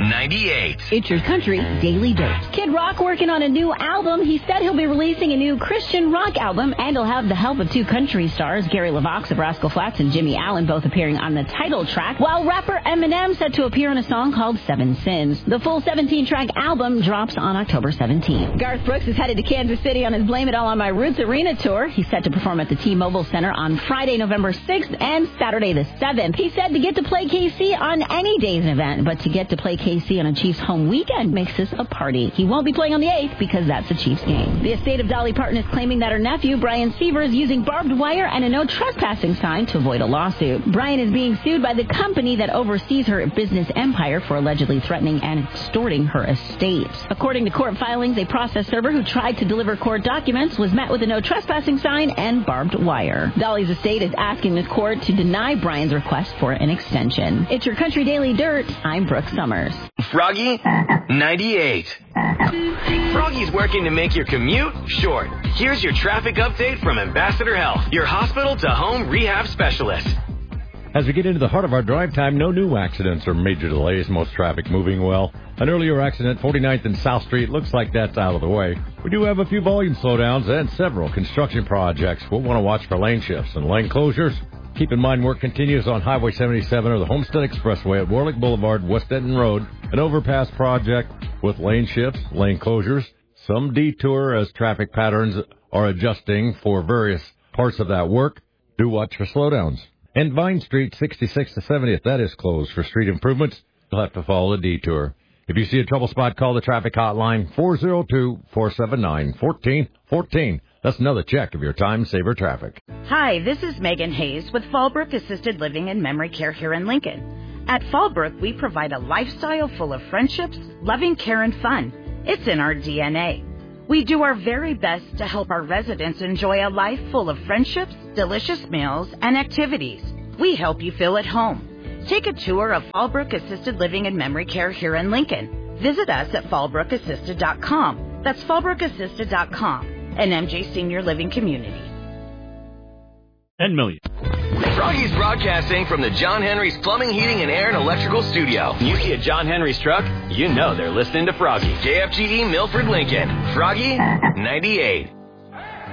98. It's your country Daily Dirt. Kid Rock working on a new album. He said he'll be releasing a new Christian rock album, and he'll have the help of two country stars, Gary LaVox of Rascal Flatts and Jimmy Allen, both appearing on the title track, while rapper Eminem set to appear on a song called Seven Sins. The full 17-track album drops on October 17th. Garth Brooks is headed to Kansas City on his Blame It All on My Roots Arena tour. He's set to perform at the T-Mobile Center on Friday, November 6th and Saturday the 7th. He said to get to play KC on any day's event, but to get to play KC on a Chiefs home weekend makes this a party. He won't be playing on the 8th because that's a Chiefs game. The estate of Dolly Parton is claiming that her nephew, Brian Seaver, is using barbed wire and a no trespassing sign to avoid a lawsuit. Brian is being sued by the company that oversees her business empire for allegedly threatening and extorting her estate. According to court filings, a process server who tried to deliver court documents was met with a no trespassing sign and barbed wire. Dolly's estate is asking the court to deny Brian's request for an extension. It's your Country Daily Dirt. I'm Brooke Summers. Froggy, 98. Froggy's working to make your commute short. Here's your traffic update from Ambassador Health, your hospital-to-home rehab specialist. As we get into the heart of our drive time, no new accidents or major delays. Most traffic moving well. An earlier accident, 49th and South Street, looks like that's out of the way. We do have a few volume slowdowns and several construction projects. We'll want to watch for lane shifts and lane closures. Keep in mind work continues on Highway 77 or the Homestead Expressway at Warlick Boulevard, West Denton Road. An overpass project with lane shifts, lane closures, some detour as traffic patterns are adjusting for various parts of that work. Do watch for slowdowns. And Vine Street, 66 to 70th, that is closed for street improvements. You'll have to follow the detour. If you see a trouble spot, call the traffic hotline, 402-479-1414. That's another check of your time-saver traffic. Hi, this is Megan Hayes with Fallbrook Assisted Living and Memory Care here in Lincoln. At Fallbrook, we provide a lifestyle full of friendships, loving care, and fun. It's in our DNA. We do our very best to help our residents enjoy a life full of friendships, delicious meals, and activities. We help you feel at home. Take a tour of Fallbrook Assisted Living and Memory Care here in Lincoln. Visit us at fallbrookassisted.com. That's fallbrookassisted.com, an MJ Senior Living community. 10 million. Froggy's broadcasting from the John Henry's Plumbing, Heating, and Air and Electrical Studio. You see a John Henry's truck, you know they're listening to Froggy. KFGE Milford, Lincoln. Froggy, 98.